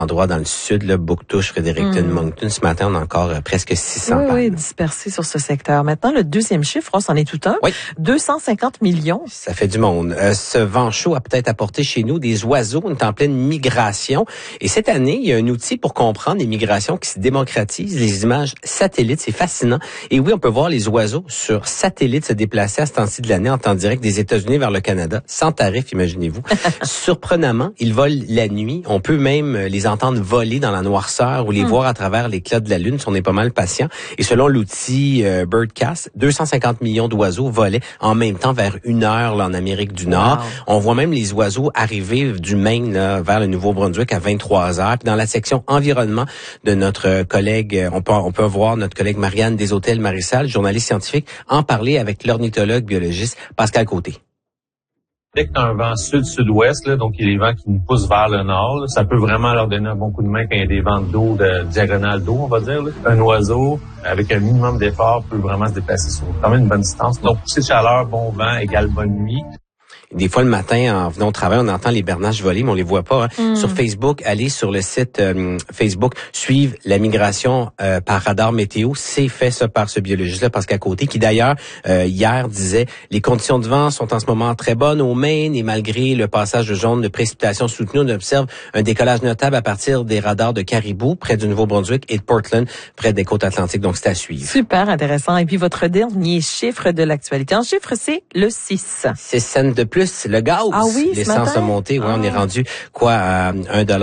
endroits dans le sud, là, Bouctouche, Fredericton, Moncton. Ce matin, on a encore presque 600 pannes. Oui, dispersés sur ce secteur. Maintenant, le deuxième chiffre, c'en est tout un. Oui. 250 millions. Ça fait du monde. Ce vent chaud a peut-être apporté chez nous des oiseaux. On est en pleine migration. Et cette année, il y a un outil pour comprendre les migrations qui se démocratisent, les images satellites. C'est fascinant. Et oui, on peut voir les oiseaux sur satellite se déplacer à ce temps-ci de l'année en temps direct des États-Unis vers le Canada, sans tarif, imaginez-vous. Surprenamment, ils volent la nuit. On peut même les entendre voler dans la noirceur ou les voir à travers l'éclat de la Lune si on est pas mal patient. Et selon l'outil Birdcast, 250 millions d'oiseaux volaient en même temps vers 1 heure là, en Amérique du Nord. Wow. On voit même les oiseaux arriver du Maine là, vers le Nouveau-Brunswick à 23 heures. Puis dans la section environnement de notre collègue, on peut voir notre collègue Marianne Desautels-Marissal, journaliste scientifique, en parler avec l'ornithologue biologiste Pascal Côté. Dès que tu as un vent sud-sud-ouest, là, donc il y a des vents qui nous poussent vers le nord, là, ça peut vraiment leur donner un bon coup de main quand il y a des vents d'eau, de diagonale d'eau, on va dire. Là. Un oiseau, avec un minimum d'effort, peut vraiment se déplacer sur quand même une bonne distance. Donc, poussée de chaleur, bon vent égale bonne nuit. Des fois, le matin, en venant au travail, on entend les bernaches voler, mais on les voit pas. Hein. Sur Facebook, allez sur le site Facebook, suivre la migration par radar météo. C'est fait ça par ce biologiste-là, Pascal Côté, qui d'ailleurs, hier, disait les conditions de vent sont en ce moment très bonnes au Maine et malgré le passage de zone de précipitations soutenues, on observe un décollage notable à partir des radars de Caribou, près du Nouveau-Brunswick, et de Portland, près des côtes atlantiques. Donc, c'est à suivre. Super intéressant. Et puis, votre dernier chiffre de l'actualité. Un chiffre, c'est le 6. 6 cents de plus. Le gaz, l'essence a monté. Oui, on est rendu à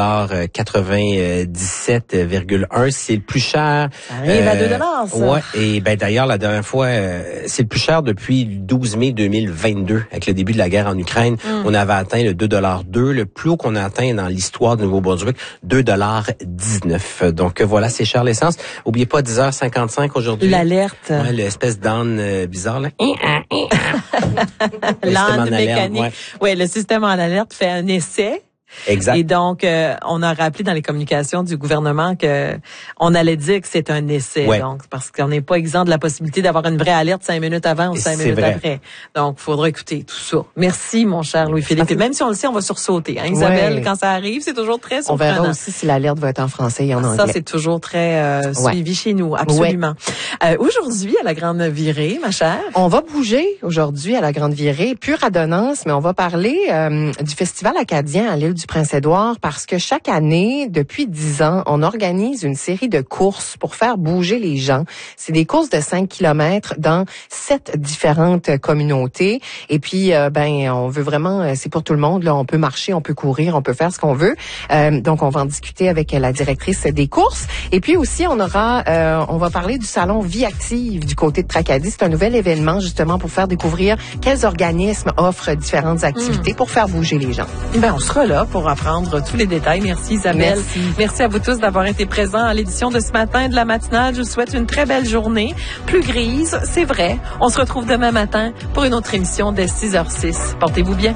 1,97,1 $. C'est le plus cher. Ça arrive à 2 $. Ouais. Et d'ailleurs, la dernière fois, c'est le plus cher depuis le 12 mai 2022, avec le début de la guerre en Ukraine. On avait atteint le 2,2 $. Le plus haut qu'on a atteint dans l'histoire du Nouveau-Brunswick, 2,19 $. Donc voilà, c'est cher l'essence. Oubliez pas 10h55 aujourd'hui. L'alerte. Ouais, l'espèce d'âne bizarre là. L'âne mécanique. Ouais, le système en alerte fait un essai. Exact. Et donc, on a rappelé dans les communications du gouvernement que on allait dire que c'est un essai. Ouais. Donc, parce qu'on n'est pas exempt de la possibilité d'avoir une vraie alerte 5 minutes avant ou 5 minutes après. Donc, il faudra écouter tout ça. Merci, mon cher Louis-Philippe. Et même si on le sait, on va sursauter. Hein, Isabelle, quand ça arrive, c'est toujours très surprenant. On verra aussi si l'alerte va être en français et en anglais. Ça, c'est toujours très suivi chez nous, absolument. Aujourd'hui, à la Grande Virée, ma chère. On va bouger aujourd'hui à la Grande Virée, pure adonnance, mais on va parler du Festival acadien à l'île du Prince-Édouard parce que chaque année, depuis 10 ans, on organise une série de courses pour faire bouger les gens. C'est des courses de 5 kilomètres dans 7 différentes communautés. Et puis, on veut vraiment, c'est pour tout le monde. Là, on peut marcher, on peut courir, on peut faire ce qu'on veut. Donc, on va en discuter avec la directrice des courses. Et puis aussi, on va parler du salon Vie active du côté de Tracadie. C'est un nouvel événement justement pour faire découvrir quels organismes offrent différentes activités pour faire bouger les gens. On sera là pour apprendre tous les détails. Merci Isabelle. Merci à vous tous d'avoir été présents à l'édition de ce matin de la matinale. Je vous souhaite une très belle journée. Plus grise, c'est vrai. On se retrouve demain matin pour une autre émission dès 6h06. Portez-vous bien.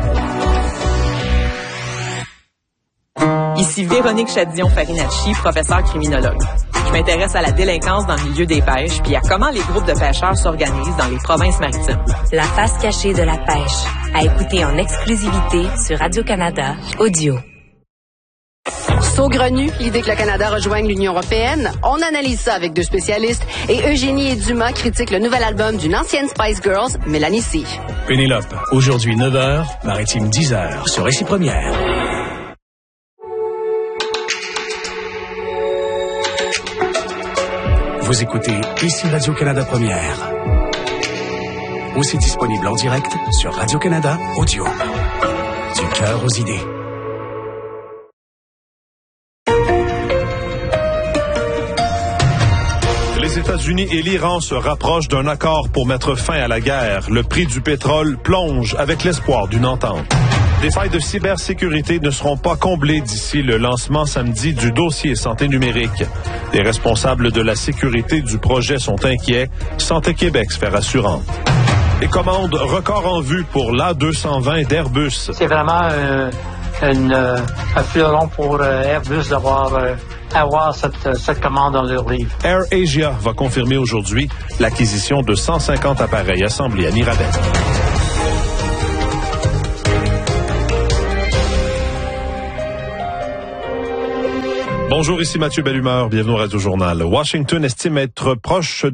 Ici Véronique Chadillon-Farinacci, professeure criminologue. Je m'intéresse à la délinquance dans le milieu des pêches puis à comment les groupes de pêcheurs s'organisent dans les provinces maritimes. La face cachée de la pêche, à écouter en exclusivité sur Radio-Canada Audio. Saugrenu, l'idée que le Canada rejoigne l'Union européenne, on analyse ça avec 2 spécialistes et Eugénie et Dumas critiquent le nouvel album d'une ancienne Spice Girls, Mélanie C. Pénélope, aujourd'hui 9h, Maritime 10h, sur Ici Première. Vous écoutez Ici Radio-Canada Première. Aussi disponible en direct sur Radio-Canada Audio. Du cœur aux idées. Les États-Unis et l'Iran se rapprochent d'un accord pour mettre fin à la guerre. Le prix du pétrole plonge avec l'espoir d'une entente. Des failles de cybersécurité ne seront pas comblées d'ici le lancement samedi du dossier santé numérique. Les responsables de la sécurité du projet sont inquiets. Santé Québec se fait rassurante. Et commande record en vue pour l'A220 d'Airbus. C'est vraiment un fleuron pour Airbus d'avoir avoir cette commande dans leur livre. Air Asia va confirmer aujourd'hui l'acquisition de 150 appareils assemblés à Mirabel. Bonjour, ici Mathieu Bellumeur, bienvenue au Radio Journal. Washington estime être proche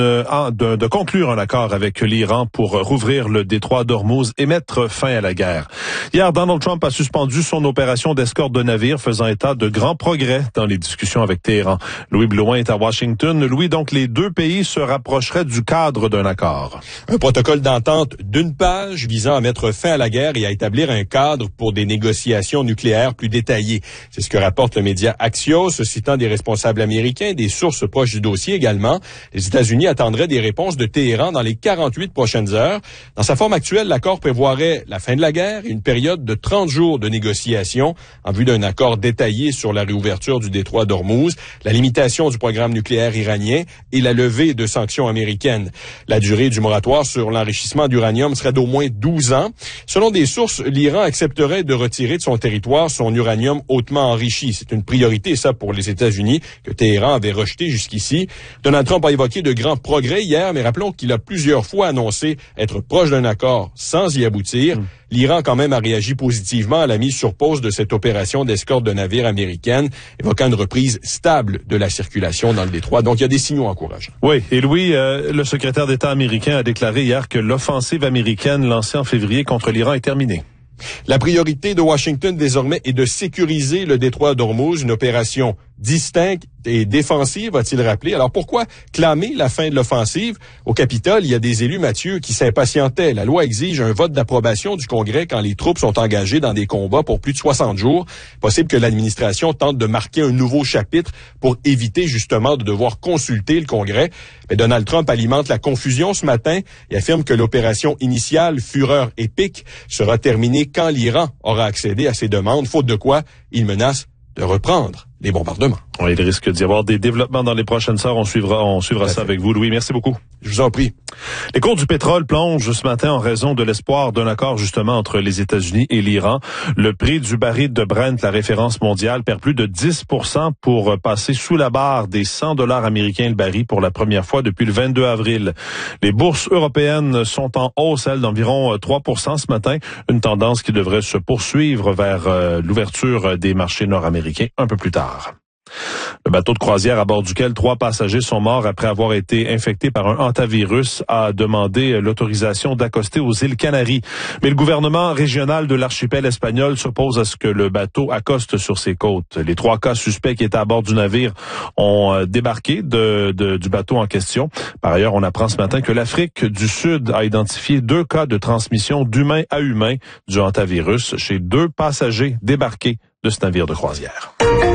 de conclure un accord avec l'Iran pour rouvrir le détroit d'Ormuz et mettre fin à la guerre. Hier, Donald Trump a suspendu son opération d'escorte de navires, faisant état de grands progrès dans les discussions avec Téhéran. Louis Blouin est à Washington. Louis, donc les deux pays se rapprocheraient du cadre d'un accord. Un protocole d'entente d'une page visant à mettre fin à la guerre et à établir un cadre pour des négociations nucléaires plus détaillées. C'est ce que rapporte le média Axios, citant des responsables américains, des sources proches du dossier également. Les États-Unis attendraient des réponses de Téhéran dans les 48 prochaines heures. Dans sa forme actuelle, l'accord prévoirait la fin de la guerre et une période de 30 jours de négociations en vue d'un accord détaillé sur la réouverture du détroit d'Ormuz, la limitation du programme nucléaire iranien et la levée de sanctions américaines. La durée du moratoire sur l'enrichissement d'uranium serait d'au moins 12 ans. Selon des sources, l'Iran accepterait de retirer de son territoire son uranium hautement enrichi. C'est une priorité, ça, pour les États-Unis, que Téhéran avait rejeté jusqu'ici. Donald Trump a évoqué de grands progrès hier, mais rappelons qu'il a plusieurs fois annoncé être proche d'un accord sans y aboutir. L'Iran, quand même, a réagi positivement à la mise sur pause de cette opération d'escorte de navires américaine, évoquant une reprise stable de la circulation dans le détroit. Donc, il y a des signaux encourageants. Oui, et Louis, le secrétaire d'État américain a déclaré hier que l'offensive américaine lancée en février contre l'Iran est terminée. La priorité de Washington désormais est de sécuriser le détroit d'Ormuz, une opération distincte et défensive, a-t-il rappelé. Alors pourquoi clamer la fin de l'offensive? Au Capitole, il y a des élus, Mathieu, qui s'impatientaient. La loi exige un vote d'approbation du Congrès quand les troupes sont engagées dans des combats pour plus de 60 jours. Possible que l'administration tente de marquer un nouveau chapitre pour éviter justement de devoir consulter le Congrès. Mais Donald Trump alimente la confusion ce matin et affirme que l'opération initiale, Fureur épique, sera terminée quand l'Iran aura accédé à ses demandes, faute de quoi il menace de reprendre les bombardements. Oui, il risque d'y avoir des développements dans les prochaines heures. On suivra ça avec vous, Louis. Merci beaucoup. Je vous en prie. Les cours du pétrole plongent ce matin en raison de l'espoir d'un accord justement entre les États-Unis et l'Iran. Le prix du baril de Brent, la référence mondiale, perd plus de 10% pour passer sous la barre des $100 américains le baril pour la première fois depuis le 22 avril. Les bourses européennes sont en hausse, elles, d'environ 3% ce matin, une tendance qui devrait se poursuivre vers l'ouverture des marchés nord-américains un peu plus tard. Le bateau de croisière à bord duquel 3 passagers sont morts après avoir été infectés par un hantavirus a demandé l'autorisation d'accoster aux îles Canaries. Mais le gouvernement régional de l'archipel espagnol s'oppose à ce que le bateau accoste sur ses côtes. Les 3 cas suspects qui étaient à bord du navire ont débarqué du bateau en question. Par ailleurs, on apprend ce matin que l'Afrique du Sud a identifié 2 cas de transmission d'humain à humain du hantavirus chez 2 passagers débarqués de ce navire de croisière.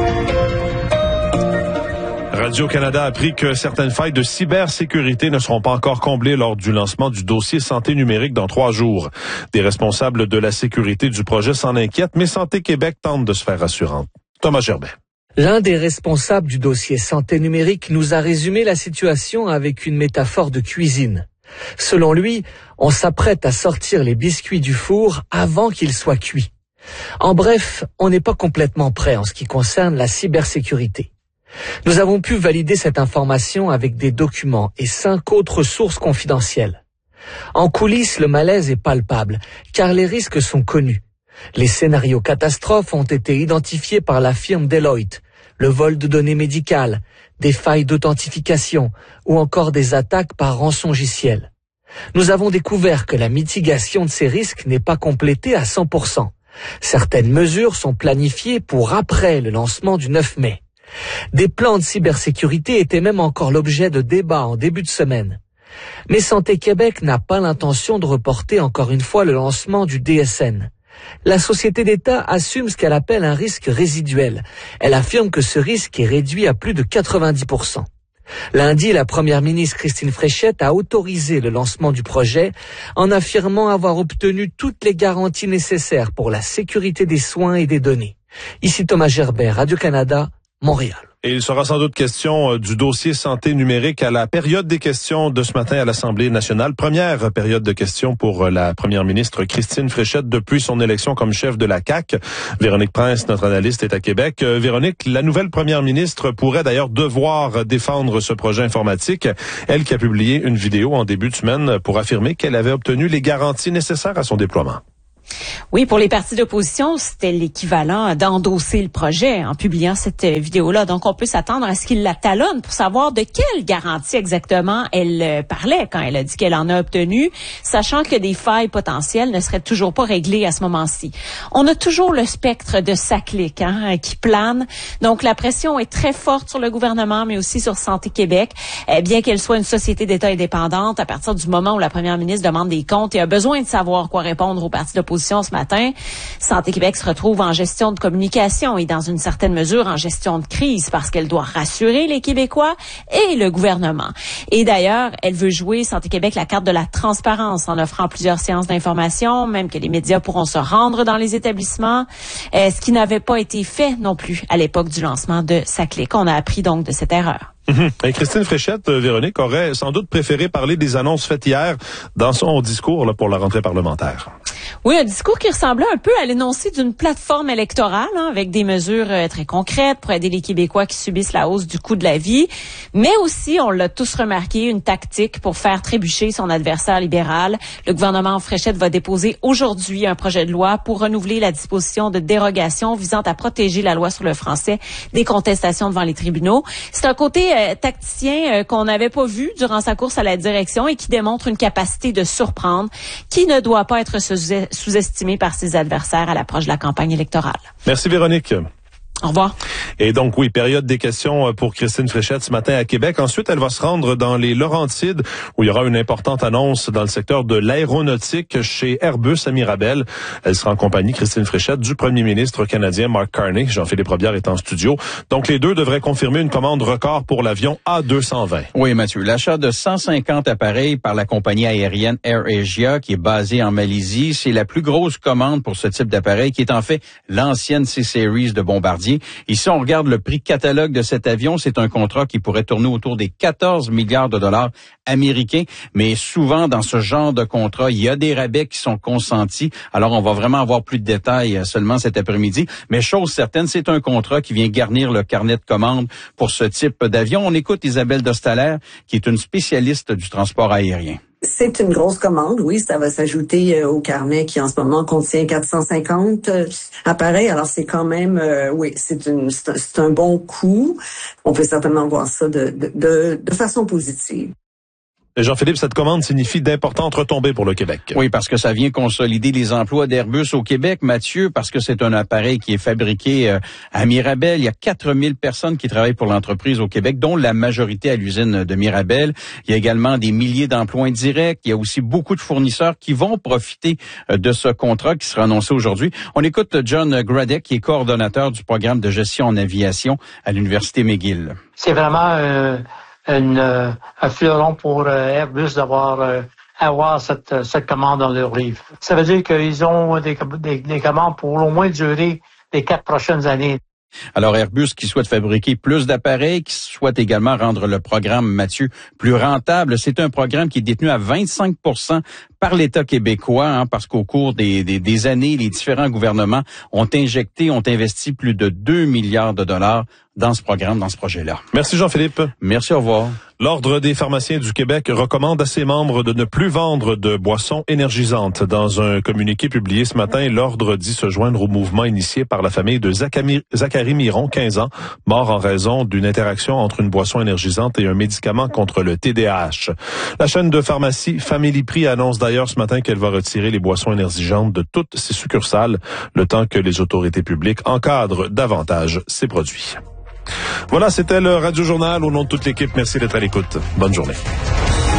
Radio-Canada a appris que certaines failles de cybersécurité ne seront pas encore comblées lors du lancement du dossier santé numérique dans 3 jours. Des responsables de la sécurité du projet s'en inquiètent, mais Santé Québec tente de se faire rassurante. Thomas Gerbet. L'un des responsables du dossier santé numérique nous a résumé la situation avec une métaphore de cuisine. Selon lui, on s'apprête à sortir les biscuits du four avant qu'ils soient cuits. En bref, on n'est pas complètement prêt en ce qui concerne la cybersécurité. Nous avons pu valider cette information avec des documents et 5 autres sources confidentielles. En coulisses, le malaise est palpable, car les risques sont connus. Les scénarios catastrophes ont été identifiés par la firme Deloitte, le vol de données médicales, des failles d'authentification ou encore des attaques par rançongiciel. Nous avons découvert que la mitigation de ces risques n'est pas complétée à 100%. Certaines mesures sont planifiées pour après le lancement du 9 mai. Des plans de cybersécurité étaient même encore l'objet de débats en début de semaine. Mais Santé Québec n'a pas l'intention de reporter encore une fois le lancement du DSN. La société d'État assume ce qu'elle appelle un risque résiduel. Elle affirme que ce risque est réduit à plus de 90%. Lundi, la première ministre Christine Fréchette a autorisé le lancement du projet en affirmant avoir obtenu toutes les garanties nécessaires pour la sécurité des soins et des données. Ici Thomas Gerbet, Radio-Canada, Montréal. Et il sera sans doute question du dossier santé numérique à la période des questions de ce matin à l'Assemblée nationale. Première période de questions pour la première ministre Christine Fréchette depuis son élection comme chef de la CAQ. Véronique Prince, notre analyste, est à Québec. Véronique, la nouvelle première ministre pourrait d'ailleurs devoir défendre ce projet informatique. Elle qui a publié une vidéo en début de semaine pour affirmer qu'elle avait obtenu les garanties nécessaires à son déploiement. Oui, pour les partis d'opposition, c'était l'équivalent d'endosser le projet en publiant cette vidéo-là. Donc, on peut s'attendre à ce qu'il la talonne pour savoir de quelle garantie exactement elle parlait quand elle a dit qu'elle en a obtenu, sachant que des failles potentielles ne seraient toujours pas réglées à ce moment-ci. On a toujours le spectre de SACLIC qui plane. Donc, la pression est très forte sur le gouvernement, mais aussi sur Santé Québec. Bien qu'elle soit une société d'État indépendante, à partir du moment où la première ministre demande des comptes et a besoin de savoir quoi répondre aux partis d'opposition ce matin, Santé Québec se retrouve en gestion de communication et dans une certaine mesure en gestion de crise parce qu'elle doit rassurer les Québécois et le gouvernement. Et d'ailleurs, elle veut jouer, Santé Québec, la carte de la transparence en offrant plusieurs séances d'information, même que les médias pourront se rendre dans les établissements, ce qui n'avait pas été fait non plus à l'époque du lancement de SACLIC. On a appris donc de cette erreur. Et Christine Fréchette, Véronique, aurait sans doute préféré parler des annonces faites hier dans son discours là, pour la rentrée parlementaire. Oui, un discours qui ressemblait un peu à l'énoncé d'une plateforme électorale, avec des mesures très concrètes pour aider les Québécois qui subissent la hausse du coût de la vie, mais aussi, on l'a tous remarqué, une tactique pour faire trébucher son adversaire libéral. Le gouvernement Fréchette va déposer aujourd'hui un projet de loi pour renouveler la disposition de dérogation visant à protéger la loi sur le français des contestations devant les tribunaux. C'est un côté tacticien qu'on n'avait pas vu durant sa course à la direction et qui démontre une capacité de surprendre qui ne doit pas être sous-estimé par ses adversaires à l'approche de la campagne électorale. Merci Véronique. Au revoir. Et donc, oui, période des questions pour Christine Fréchette ce matin à Québec. Ensuite, elle va se rendre dans les Laurentides où il y aura une importante annonce dans le secteur de l'aéronautique chez Airbus à Mirabel. Elle sera en compagnie, Christine Fréchette, du premier ministre canadien Mark Carney. Jean-Philippe Robillard est en studio. Donc, les deux devraient confirmer une commande record pour l'avion A220. Oui, Mathieu. L'achat de 150 appareils par la compagnie aérienne AirAsia qui est basée en Malaisie, c'est la plus grosse commande pour ce type d'appareil qui est en fait l'ancienne C-Series de Bombardier. Ici, on regarde le prix catalogue de cet avion. C'est un contrat qui pourrait tourner autour des 14 milliards de dollars américains. Mais souvent, dans ce genre de contrat, il y a des rabais qui sont consentis. Alors, on va vraiment avoir plus de détails seulement cet après-midi. Mais chose certaine, c'est un contrat qui vient garnir le carnet de commandes pour ce type d'avion. On écoute Isabelle Dostalaire, qui est une spécialiste du transport aérien. C'est une grosse commande, oui. Ça va s'ajouter au carnet qui en ce moment contient 450 appareils. Alors c'est quand même, oui, c'est un bon coup. On peut certainement voir ça de façon positive. Et Jean-Philippe, cette commande signifie d'importantes retombées pour le Québec. Oui, parce que ça vient consolider les emplois d'Airbus au Québec, Mathieu, parce que c'est un appareil qui est fabriqué à Mirabel. Il y a 4000 personnes qui travaillent pour l'entreprise au Québec, dont la majorité à l'usine de Mirabel. Il y a également des milliers d'emplois indirects. Il y a aussi beaucoup de fournisseurs qui vont profiter de ce contrat qui sera annoncé aujourd'hui. On écoute John Gradek, qui est coordonnateur du programme de gestion en aviation à l'Université McGill. C'est vraiment un fleuron pour Airbus avoir cette commande dans leur livre. Ça veut dire qu'ils ont des commandes pour au moins durer les 4 prochaines années. Alors Airbus qui souhaite fabriquer plus d'appareils, qui souhaite également rendre le programme, Mathieu, plus rentable. C'est un programme qui est détenu à 25% par l'État québécois, parce qu'au cours des années, les différents gouvernements ont investi plus de 2 milliards de dollars dans ce programme, dans ce projet-là. Merci Jean-Philippe. Merci, au revoir. L'Ordre des pharmaciens du Québec recommande à ses membres de ne plus vendre de boissons énergisantes. Dans un communiqué publié ce matin, l'Ordre dit se joindre au mouvement initié par la famille de Zachary Miron, 15 ans, mort en raison d'une interaction entre une boisson énergisante et un médicament contre le TDAH. La chaîne de pharmacie Family Prix annonce d'ailleurs ce matin qu'elle va retirer les boissons énergisantes de toutes ses succursales, le temps que les autorités publiques encadrent davantage ces produits. Voilà, c'était le Radio Journal. Au nom de toute l'équipe, merci d'être à l'écoute. Bonne journée.